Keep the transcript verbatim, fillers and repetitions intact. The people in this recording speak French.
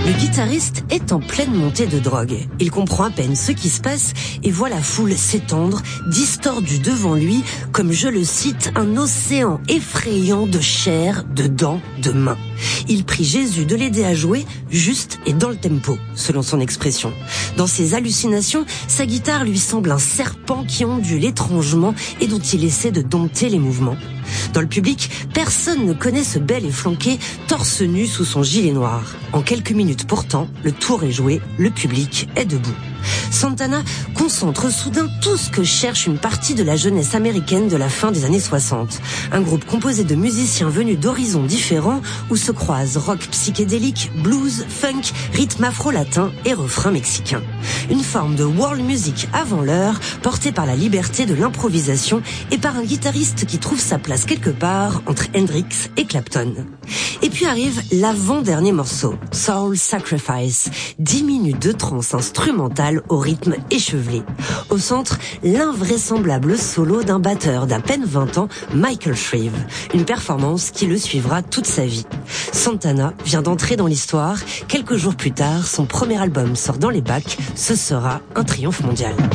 Le guitariste est en pleine montée de drogue. Il comprend à peine ce qui se passe et voit la foule s'étendre, distordue devant lui, comme je le cite, un océan effrayant de chair, de dents, de mains. Il prie Jésus de l'aider à jouer juste et dans le tempo, selon son expression. Dans ses hallucinations, sa guitare lui semble un serpent qui ondule étrangement et dont il essaie de dompter les mouvements. Dans le public, personne ne connaît ce bel et flanqué, torse nu sous son gilet noir. En quelques minutes pourtant, le tour est joué, le public est debout. Santana concentre soudain tout ce que cherche une partie de la jeunesse américaine de la fin des années soixante. Un groupe composé de musiciens venus d'horizons différents où se croisent rock psychédélique, blues, funk, rythme afro-latin et refrain mexicain. Une forme de world music avant l'heure, portée par la liberté de l'improvisation et par un guitariste qui trouve sa place quelque part entre Hendrix et Clapton. Et puis arrive l'avant-dernier morceau, Soul Sacrifice, dix minutes de trance instrumentale au rythme échevelé. Au centre, l'invraisemblable solo d'un batteur d'à peine vingt ans, Michael Shrieve, une performance qui le suivra toute sa vie. Santana vient d'entrer dans l'histoire. Quelques jours plus tard, son premier album sort dans les bacs. Ce sera un triomphe mondial.